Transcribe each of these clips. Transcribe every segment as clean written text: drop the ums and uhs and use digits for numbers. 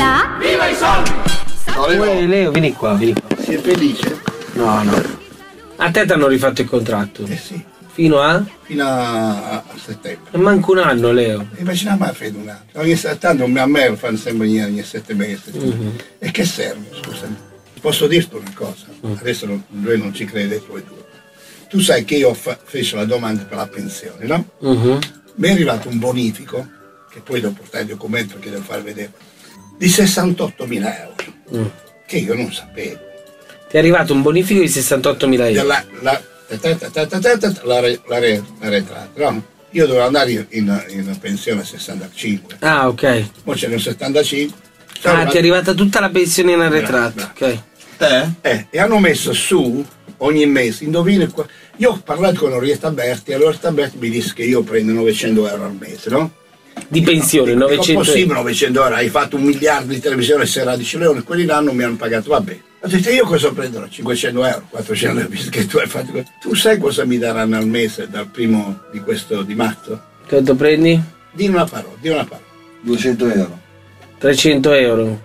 felicità. Viva i soldi! Leo, vieni qua, vieni qua. Sei felice? No. A te ti hanno rifatto il contratto? Sì. Fino a? Fino a settembre. E manca un anno, Leo. Immagina mai freddo un anno. Tanto a me lo fanno sempre ogni 7 mesi. E che serve, scusami? Posso dirti una cosa? Adesso lui non ci crede, tu sai che io feci la domanda per la pensione, no? Mi è arrivato un bonifico, che poi devo portare il documento che devo far vedere, di 68.000 euro, che io non sapevo. Ti è arrivato un bonifico di 68.000 euro? La retrata, no? Io dovevo andare in pensione a 65. Ah, ok. Ora ce ne ho 75. Ti è arrivata tutta la pensione in arretrato, ok. E hanno messo su ogni mese, indovina qua. Io ho parlato con Orietta Berti e Orietta Berti mi disse che io prendo 900 euro al mese, no? Di pensione, 900 euro? Possibile 900 euro, hai fatto 1 miliardo di televisione, sera di Leone, quelli l'anno mi hanno pagato, vabbè. Ho detto io cosa prenderò? 500 euro, 400 euro, visto che tu hai fatto questo. Tu sai cosa mi daranno al mese dal primo di marzo? Quanto prendi? Di una parola. 200 euro. 300 euro.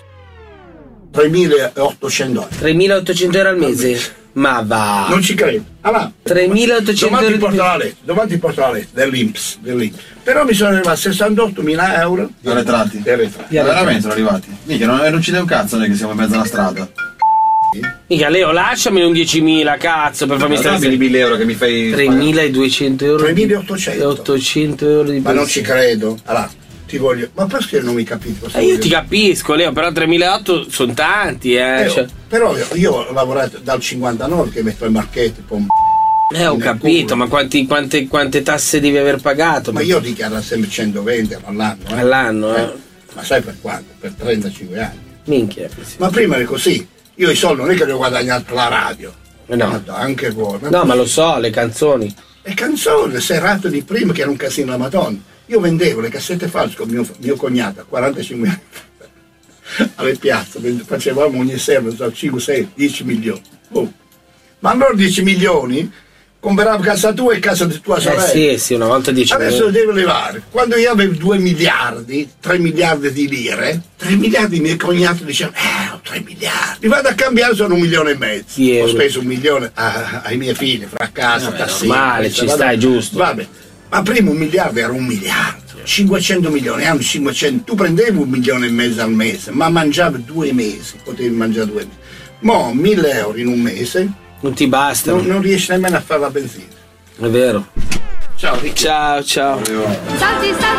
3.800 euro. 3.800 euro al mese? Ma va! Non ci credo. Allora, 3.800 euro. Domani ti porto la lettera dell'Inps. Però mi sono arrivati 68.000 euro. Arretrati. Veramente sono arrivati. Mica, non ci dai un cazzo noi che siamo in mezzo alla strada. Mica Leo, lasciami un 10.000, cazzo, per farmi stare. 1.000 euro che mi fai. 3.200 euro. 3.800. 800 euro di Ma non ci credo. Allora, ti voglio. Ma perché non mi capisci cosa io ti capisco, Leo, però 3.800 sono tanti, cioè. Però io ho lavorato dal 59 che metto il marchetto, ho capito, ma quante tasse devi aver pagato? Ma io dichiaro sempre 120 all'anno. All'anno, Ma sai per quanto? Per 35 anni. Minchia. Ma prima era così. Io i soldi non è che li ho guadagnati per la radio. No. Anche voi. No, ma lo so, le canzoni. Le canzoni, le serate di prima che era un casino la Madonna. Io vendevo le cassette false con mio cognato a 45 anni alle piazze, facevamo ogni sera 5, 6, 10 milioni. Ma allora 10 milioni compravo casa tua e casa di tua sorella. Sì, una volta 10 milioni. Adesso lo devo levare. Quando io avevo 2 miliardi, 3 miliardi di lire, 3 miliardi i miei cognati dicevano, ho 3 miliardi. Li vado a cambiare, sono 1,5 milioni. Ho speso 1 milione ai miei figli, fra casa, tassini. Male, ci stai, giusto. Vabbè. Ma prima 1 miliardo era 1 miliardo. 500 milioni, hanno 500. Tu prendevi 1,5 milioni al mese, ma mangiavi 2 mesi, potevi mangiare 2 mesi. Mo' 1.000 euro in un mese. Non ti basta. Non riesci nemmeno a fare la benzina. È vero. Ciao Ricchi. Ciao. Salti,